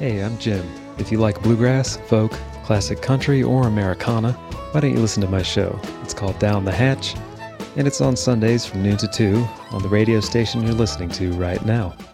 Hey, I'm Jim. If you like bluegrass, folk, classic country, or Americana, why don't you listen to my show? It's called Down the Hatch, and it's on Sundays from noon to 2 on the radio station you're listening to right now.